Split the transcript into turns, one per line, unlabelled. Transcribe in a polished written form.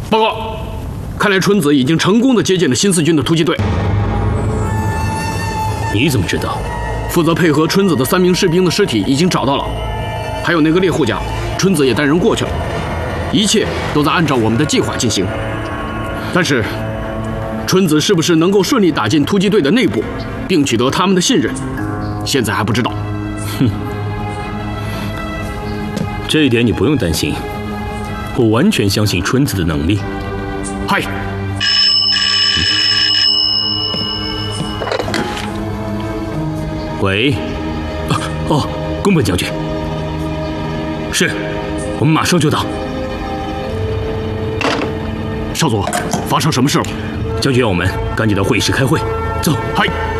报告，看来春子已经成功的接近了新四军的突击队。
你怎么知道？
负责配合春子的3名士兵的尸体已经找到了，还有那个猎户家，春子也带人过去了，一切都在按照我们的计划进行。但是，春子是不是能够顺利打进突击队的内部，并取得他们的信任，现在还不知道。
哼，这一点你不用担心，我完全相信春子的能力。
嗨。
喂，宫本将军，是，我们马上就到。
少佐，发生什么事了？
将军要我们赶紧到会议室开会，走。
嗨。